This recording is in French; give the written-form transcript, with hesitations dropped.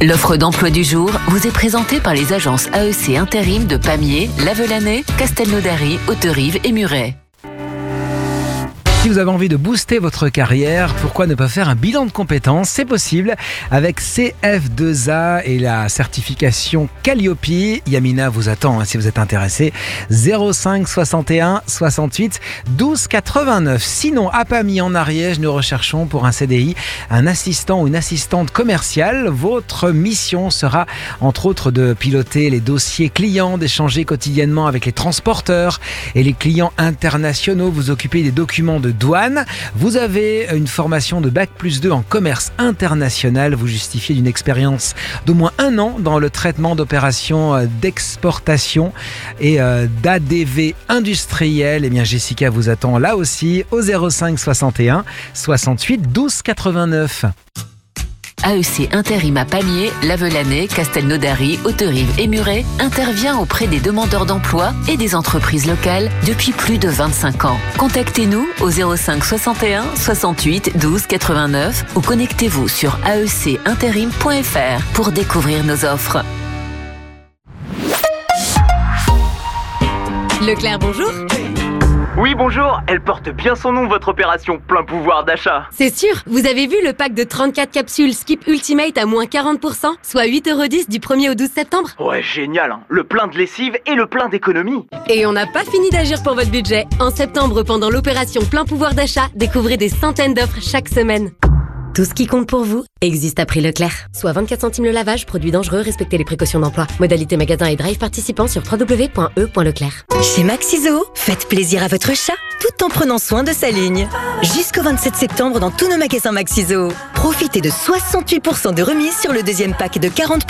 L'offre d'emploi du jour vous est présentée par les agences AEC Intérim de Pamiers, Lavelanet, Castelnaudary, Hauterive et Muret. Si vous avez envie de booster votre carrière, pourquoi ne pas faire un bilan de compétences? C'est possible avec CF2A et la certification Calliope. Yamina vous attend si vous êtes intéressé. 05 61 68 12 89. Sinon, à Pamiers en Ariège, nous recherchons pour un CDI un assistant ou une assistante commerciale. Votre mission sera entre autres de piloter les dossiers clients, d'échanger quotidiennement avec les transporteurs et les clients internationaux, vous occuper des documents de douane. Vous avez une formation de Bac+2 en commerce international. Vous justifiez d'une expérience d'au moins 1 an dans le traitement d'opérations d'exportation et d'ADV industriel. Eh bien, Jessica vous attend là aussi au 05 61 68 12 89. AEC Intérim à Pamiers, Lavelanet, Castelnaudary, Hauterive et Muret intervient auprès des demandeurs d'emploi et des entreprises locales depuis plus de 25 ans. Contactez-nous au 05 61 68 12 89 ou connectez-vous sur aecinterim.fr pour découvrir nos offres. Leclerc, bonjour. Oui, bonjour, elle porte bien son nom, votre opération plein pouvoir d'achat. C'est sûr, vous avez vu le pack de 34 capsules Skip Ultimate à moins 40%, soit 8,10€ du 1er au 12 septembre. Ouais, génial, hein. Le plein de lessive et le plein d'économie. Et on n'a pas fini d'agir pour votre budget. En septembre, pendant l'opération plein pouvoir d'achat, découvrez des centaines d'offres chaque semaine. Tout ce qui compte pour vous existe à prix Leclerc. Soit 24 centimes le lavage, produit dangereux, respectez les précautions d'emploi. Modalité magasin et drive participants sur www.e.leclerc. Chez Maxiso, faites plaisir à votre chat tout en prenant soin de sa ligne. Jusqu'au 27 septembre dans tous nos magasins Maxiso. Profitez de 68% de remise sur le deuxième pack de 40%